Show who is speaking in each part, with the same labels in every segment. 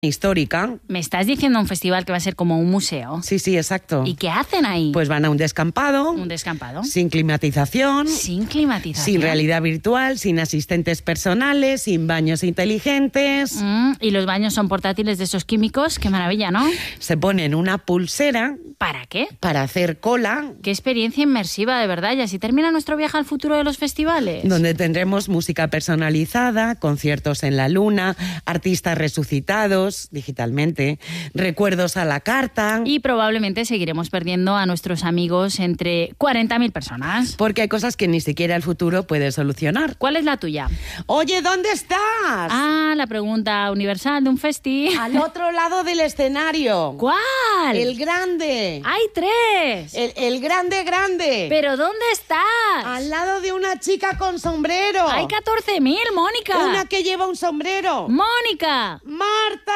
Speaker 1: histórica.
Speaker 2: ¿Me estás diciendo un festival que va a ser como un museo?
Speaker 1: Sí, exacto.
Speaker 2: ¿Y qué hacen ahí?
Speaker 1: Pues van a un descampado.
Speaker 2: Un descampado.
Speaker 1: Sin climatización.
Speaker 2: Sin climatización.
Speaker 1: Sin realidad virtual, sin asistentes personales, sin baños inteligentes.
Speaker 2: Y los baños son portátiles de esos químicos. Qué maravilla, ¿no?
Speaker 1: Se ponen una pulsera.
Speaker 2: ¿Para qué?
Speaker 1: Para hacer cola.
Speaker 2: Qué experiencia inmersiva, de verdad. Y así termina nuestro viaje al futuro de los festivales.
Speaker 1: Donde tendremos música personalizada, conciertos en la luna, artistas resucitados digitalmente, recuerdos a la carta.
Speaker 2: Y probablemente seguiremos perdiendo a nuestros amigos entre 40.000 personas.
Speaker 1: Porque hay cosas que ni siquiera el futuro puede solucionar.
Speaker 2: ¿Cuál es la tuya?
Speaker 1: Oye, ¿dónde estás?
Speaker 2: Ah, la pregunta universal de un festi.
Speaker 1: Al otro lado del escenario.
Speaker 2: ¿Cuál?
Speaker 1: El grande.
Speaker 2: ¡Hay 3!
Speaker 1: El grande.
Speaker 2: ¿Pero dónde estás?
Speaker 1: Al lado de una chica con sombrero.
Speaker 2: ¡Hay 14.000, Mónica!
Speaker 1: Una que lleva un sombrero.
Speaker 2: ¡Mónica!
Speaker 1: ¡Marta!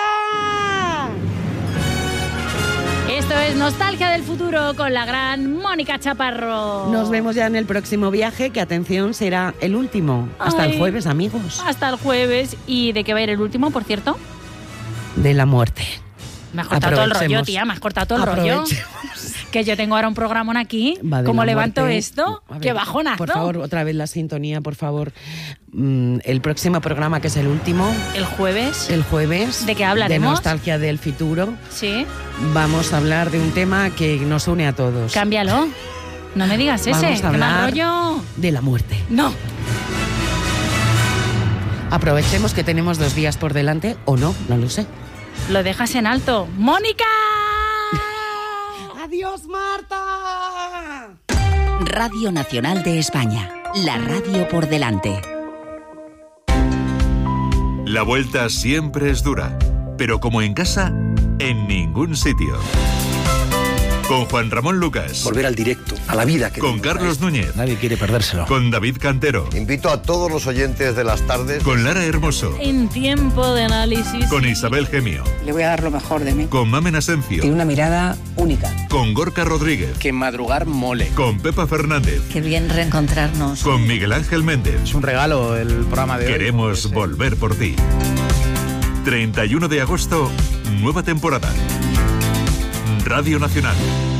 Speaker 2: Esto es Nostalgia del Futuro con la gran Mónica Chaparro.
Speaker 1: Nos vemos ya en el próximo viaje, que atención, será el último. Hasta el jueves, amigos.
Speaker 2: Hasta el jueves. ¿Y de qué va a ir el último, por cierto?
Speaker 1: De la muerte.
Speaker 2: Me has cortado todo el rollo, tía, me has cortado todo el rollo. Que yo tengo ahora un programón aquí. ¿Cómo levanto muerte. Esto? ¡Qué bajonazo!
Speaker 1: Por favor, otra vez la sintonía, por favor. El próximo programa, que es el último.
Speaker 2: ¿El jueves?
Speaker 1: El jueves.
Speaker 2: ¿De qué hablaremos?
Speaker 1: De Nostalgia del Futuro.
Speaker 2: Sí.
Speaker 1: Vamos a hablar de un tema que nos une a todos.
Speaker 2: Cámbialo. No me digas ese.
Speaker 1: Vamos a hablar
Speaker 2: ¿Qué mal rollo?
Speaker 1: De la muerte.
Speaker 2: No.
Speaker 1: Aprovechemos que tenemos 2 días por delante, o no lo sé.
Speaker 2: Lo dejas en alto. ¡Mónica!
Speaker 1: ¡Adiós, Marta!
Speaker 3: Radio Nacional de España. La radio por delante.
Speaker 4: La vuelta siempre es dura, pero como en casa, en ningún sitio. Con Juan Ramón Lucas.
Speaker 5: Volver al directo, a la vida.
Speaker 4: Con Carlos Núñez.
Speaker 5: Nadie quiere perdérselo.
Speaker 4: Con David Cantero.
Speaker 6: Invito a todos los oyentes de las tardes.
Speaker 4: Con Lara Hermoso.
Speaker 2: En tiempo de análisis.
Speaker 4: Con Isabel Gemio.
Speaker 7: Le voy a dar lo mejor de mí.
Speaker 4: Con Mamen Asencio.
Speaker 7: Tiene una mirada única.
Speaker 4: Con Gorka Rodríguez.
Speaker 5: Que madrugar mole.
Speaker 4: Con Pepa Fernández.
Speaker 8: Qué bien reencontrarnos.
Speaker 4: Con Miguel Ángel Méndez.
Speaker 5: Es un regalo el programa de hoy.
Speaker 4: Queremos volver por ti. 31 de agosto, nueva temporada. Radio Nacional.